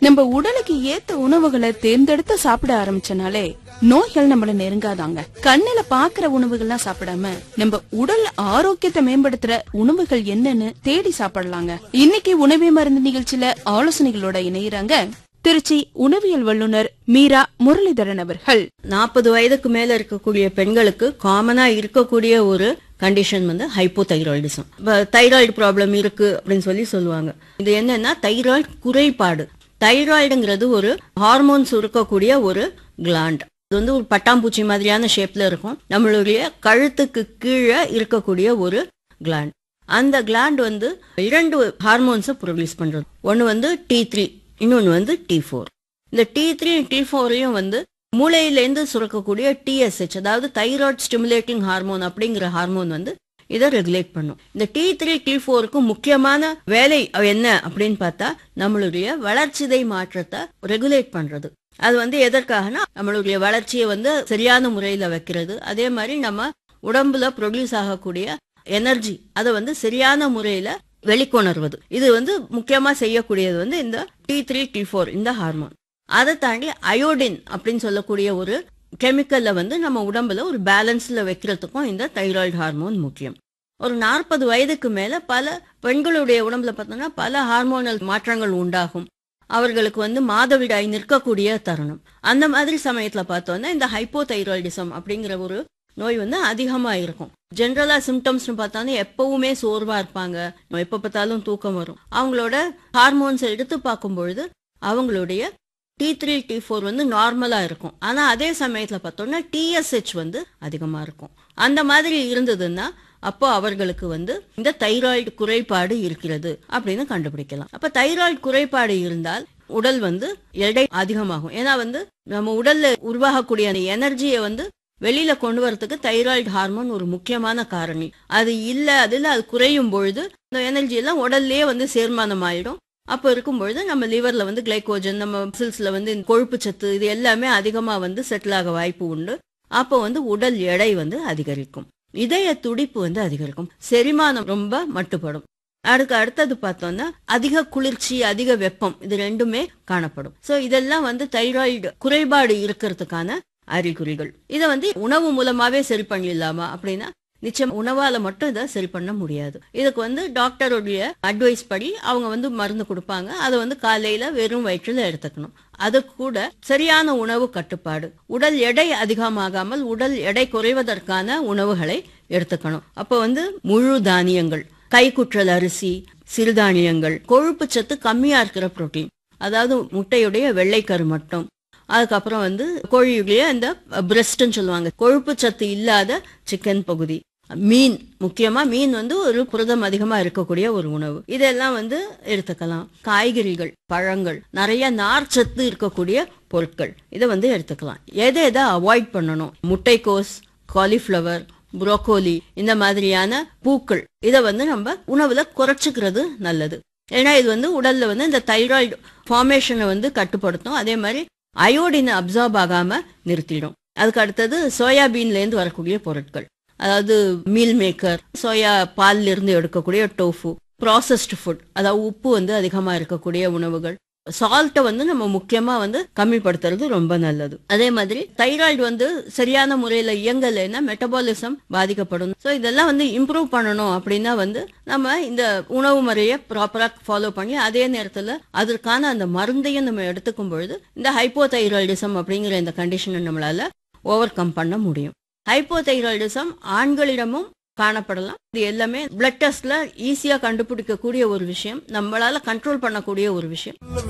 நம்ம உடலுக்கு ஏத்த உணவுகளை தேர்ந்தெடுத்து சாப்பிட ஆரம்பிச்சனாலே நோய்கள் நம்மள நெருங்காதாங்க. கண்ணுல பாக்குற உணவுகள்லாம் சாப்பிடாம நம்ம உடல் ஆரோக்கியத்தை மேம்படுத்துற உணவுகள் என்னன்னு தேடி சாப்பிடலாங்க. இன்னைக்கு உணவே மருந்து நிகழ்ச்சியில ஆலோசனைகளோட இணையறாங்க திருச்சி உணவியல் வல்லுநர் மீரா முரளிதரன் அவர்கள். 40 வயதுக்கு மேல இருக்கக்கூடிய பெண்களுக்கு காமனா இருக்கக்கூடிய ஒரு கண்டிஷன் வந்து ஹைப்போதைராய்டிசம். தைராய்டு ப்ராப்ளம் இருக்கு அப்படின்னு சொல்லுவாங்க. இது என்னன்னா தைராய்டு குறைபாடு. தைராய்டுங்கிறது ஒரு ஹார்மோன்ஸ் இருக்கக்கூடிய ஒரு கிளாண்ட். இது வந்து ஒரு பட்டாம்பூச்சி மாதிரியான ஷேப்ல இருக்கும். நம்மளுடைய கழுத்துக்கு கீழே இருக்கக்கூடிய ஒரு கிளாண்ட். அந்த கிளாண்ட் வந்து 2 ஹார்மோன்ஸை ப்ரொடியூஸ் பண்றது. ஒன்னு வந்து T3, இன்னொன்னு வந்து T4. இந்த T3 T4ஐயும் வந்து மூளையிலேருந்து சுரக்கக்கூடிய TSH, அதாவது தைராய்டு ஸ்டிமுலேட்டிங் ஹார்மோன் அப்படிங்கிற ஹார்மோன் வந்து இதை ரெகுலேட் பண்ணும். இந்த T3 T4க்கு முக்கியமான வேலை என்ன அப்படின்னு பார்த்தா நம்மளுடைய வளர்ச்சிதை மாற்றத்தை ரெகுலேட் பண்றது. அது வந்து எதற்காகனா நம்மளுடைய வளர்ச்சியை வந்து சரியான முறையில வைக்கிறது. அதே மாதிரி நம்ம உடம்புல ப்ரொடியூஸ் ஆகக்கூடிய எனர்ஜி அதை வந்து சரியான முறையில வெளிக்கொணர்வது. இது வந்து முக்கியமா செய்யக்கூடியது வந்து இந்த T3 T4 இந்த ஹார்மோன். அதை தாண்டி அயோடின் அப்படின்னு சொல்லக்கூடிய ஒரு கெமிக்கல்ல வந்து நம்ம உடம்புல ஒரு பேலன்ஸ்ல வைக்கிறதுக்கும் இந்த தைராய்டு ஹார்மோன் முக்கியம். ஒரு 40 வயதுக்கு மேல பல பெண்களுடைய உடம்புல பார்த்தோம்னா பல ஹார்மோனல் மாற்றங்கள் உண்டாகும். அவர்களுக்கு வந்து மாதவிடாய் நிற்கக்கூடிய தருணம். அந்த மாதிரி சமயத்துல பார்த்தோம்னா இந்த ஹைப்போதைராய்டிசம் அப்படிங்கிற ஒரு நோய் வந்து அதிகமா இருக்கும். ஜென்ரலா சிம்டம்ஸ் பார்த்தோன்னா எப்பவுமே சோர்வா இருப்பாங்க, எப்ப பார்த்தாலும் தூக்கம் வரும். அவங்களோட ஹார்மோன்ஸ் எடுத்து பார்க்கும் பொழுது அவங்களுடைய T3 T4 வந்து நார்மலா இருக்கும். ஆனா அதே சமயத்துல பார்த்தோம்னா TSH வந்து அதிகமா இருக்கும். அந்த மாதிரி இருந்ததுன்னா அப்போ அவர்களுக்கு வந்து இந்த தைராய்டு குறைபாடு இருக்கிறது அப்படின்னு கண்டுபிடிக்கலாம். அப்ப தைராய்டு குறைபாடு இருந்தால் உடல் வந்து எடை அதிகமாகும். ஏன்னா வந்து நம்ம உடல்ல உருவாகக்கூடிய அந்த எனர்ஜியை வந்து வெளியில கொண்டு வரதுக்கு தைராய்டு ஹார்மோன் ஒரு முக்கியமான காரணி. அது இல்ல, அது குறையும் பொழுது இந்த எனர்ஜி எல்லாம் உடல்லயே வந்து சேர்மானம் ஆயிடும். அப்ப இருக்கும் பொழுது நம்ம லிவர்ல வந்து கிளைகோஜன், நம்ம மசில்ஸ்ல வந்து கொழுப்பு சத்து இது எல்லாமே அதிகமா வந்து செட்டில் ஆக வாய்ப்பு உண்டு. அப்போ வந்து உடல் எடை வந்து அதிகரிக்கும், இதய துடிப்பு வந்து அதிகரிக்கும், செரிமானம் ரொம்ப மட்டுப்படும். அடுத்தது பார்த்தோம்னா அதிக குளிர்ச்சி, அதிக வெப்பம், இது ரெண்டுமே காணப்படும். சோ இதெல்லாம் வந்து தைராய்டு குறைபாடு இருக்கிறதுக்கான அறிகுறிகள். இதை வந்து உணவு மூலமாவே சரி பண்ணிடலாமா அப்படின்னா நிச்சயம் உணவால மட்டும் இதை சரி பண்ண முடியாது. இதுக்கு வந்து டாக்டருடைய அட்வைஸ் படி அவங்க வந்து மருந்து கொடுப்பாங்க. அதை வந்து காலையில வெறும் வயிற்றுல எடுத்துக்கணும். அது கூட சரியான உணவு கட்டுப்பாடு, உடல் எடை அதிகமாகாமல் உடல் எடை குறைவதற்கான உணவுகளை எடுத்துக்கணும். அப்ப வந்து முழு தானியங்கள், கைக்குற்றல் அரிசி, சிறுதானியங்கள், கொழுப்பு சத்து கம்மியா இருக்கிற புரோட்டீன், அதாவது முட்டையுடைய வெள்ளைக்கரு மட்டும், அதுக்கப்புறம் வந்து கோழியுடைய இந்த பிரெஸ்ட்னு சொல்லுவாங்க, கொழுப்பு சத்து இல்லாத சிக்கன் பகுதி, மீன், முக்கியமா மீன் வந்து ஒரு புரதம் அதிகமா இருக்கக்கூடிய ஒரு உணவு, இதெல்லாம் வந்து எடுத்துக்கலாம். காய்கறிகள், பழங்கள், நிறைய நார் சத்து இருக்கக்கூடிய பொருட்கள், இதை வந்து எடுத்துக்கலாம். எதை அவாய்ட் பண்ணணும்? முட்டைக்கோஸ், காலிஃபிளவர், புரோக்கோலி, இந்த மாதிரியான பூக்கள், இதை வந்து நம்ம உணவுல குறைச்சிக்கிறது நல்லது. ஏன்னா இது வந்து உடல்ல வந்து இந்த தைராய்டு ஃபார்மேஷனை வந்து கட்டுப்படுத்தும். அதே மாதிரி அயோடினை அப்சார்ப் ஆகாம நிறுத்திடும். அதுக்கு அடுத்தது சோயாபீன்ல இருந்து வரக்கூடிய பொருட்கள், அதாவது மீல் மேக்கர், சோயா பால்ல இருந்து எடுக்கக்கூடிய டோஃபு, ப்ராசஸ்டு ஃபுட், அதாவது உப்பு வந்து அதிகமா இருக்கக்கூடிய உணவுகள், சால்ட்டை வந்து நம்ம முக்கியமா வந்து கம்மிப்படுத்துறது ரொம்ப நல்லது. அதே மாதிரி தைராய்டு வந்து சரியான முறையில இயங்கலைன்னா மெட்டபாலிசம் பாதிக்கப்படும். ஸோ இதெல்லாம் வந்து இம்ப்ரூவ் பண்ணணும் அப்படின்னா வந்து நம்ம இந்த உணவு முறையை ப்ராப்பரா ஃபாலோ பண்ணி அதே நேரத்துல அதற்கான அந்த மருந்தையும் நம்ம எடுத்துக்கும் பொழுது இந்த ஹைப்போதைராய்டிசம் அப்படிங்கிற இந்த கண்டிஷனை நம்மளால ஓவர் கம் பண்ண முடியும். ஹைப்போதைராய்டிசம் ஆண்களிடமும் காணப்படலாம். இது எல்லாமே பிளட் டெஸ்ட்ல ஈஸியா கண்டுபிடிக்கக்கூடிய ஒரு விஷயம், நம்மளால கண்ட்ரோல் பண்ணக்கூடிய ஒரு விஷயம்.